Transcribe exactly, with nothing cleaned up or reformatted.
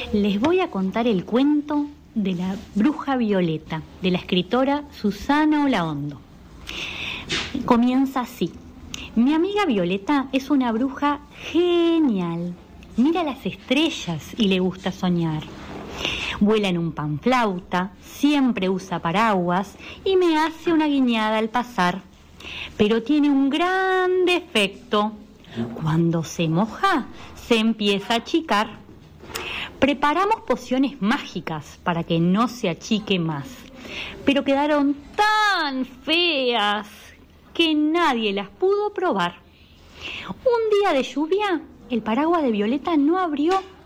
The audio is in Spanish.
Les voy a contar el cuento de la bruja Violeta, de la escritora Susana Olaondo. Comienza así. Mi amiga Violeta es una bruja genial. Mira las estrellas y le gusta soñar. Vuela en un panflauta, siempre usa paraguas y me hace una guiñada al pasar. Pero tiene un gran defecto. Cuando se moja, se empieza a achicar. Preparamos pociones mágicas para que no se achique más, pero quedaron tan feas que nadie las pudo probar. Un día de lluvia, el paraguas de Violeta no abrió